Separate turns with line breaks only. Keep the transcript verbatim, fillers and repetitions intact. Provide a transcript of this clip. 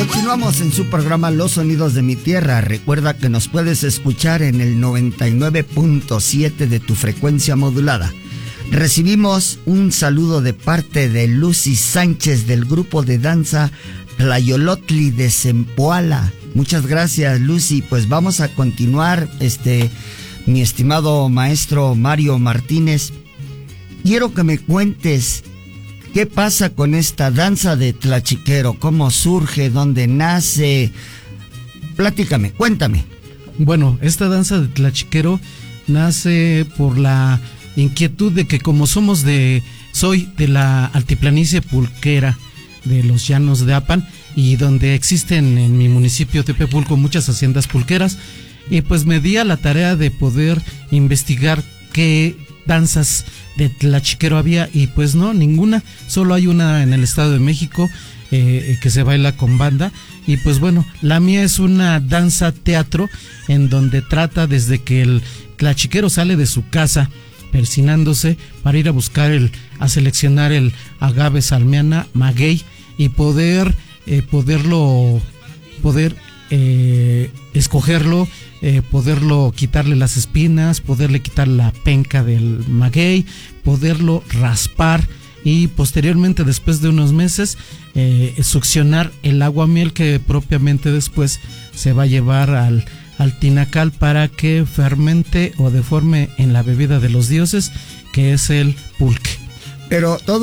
Continuamos en su programa Los Sonidos de mi Tierra. Recuerda que nos puedes escuchar en el noventa y nueve punto siete de tu frecuencia modulada. Recibimos un saludo de parte de Lucy Sánchez del grupo de danza Tlayolotli de Zempoala. Muchas gracias, Lucy. Pues vamos a continuar, este, mi estimado maestro Mario Martínez. Quiero que me cuentes qué pasa con esta danza de tlachiquero, cómo surge, dónde nace. Platícame, cuéntame.
Bueno, esta danza de tlachiquero nace por la inquietud de que como somos de, soy de la altiplanicie pulquera de los llanos de Apan, y donde existen en mi municipio Tepepulco muchas haciendas pulqueras, y pues me di a la tarea de poder investigar qué danzas de tlachiquero había, y pues no, ninguna, solo hay una en el Estado de México eh, que se baila con banda. Y pues bueno, la mía es una danza teatro en donde trata desde que el tlachiquero sale de su casa persinándose para ir a buscar el, a seleccionar el agave salmiana maguey y poder eh, poderlo poder eh, escogerlo, eh, poderlo quitarle las espinas, poderle quitar la penca del maguey, poderlo raspar y posteriormente, después de unos meses, eh, succionar el aguamiel que propiamente después se va a llevar al al tinacal para que fermente o deforme en la bebida de los dioses, que es el pulque.
Pero todo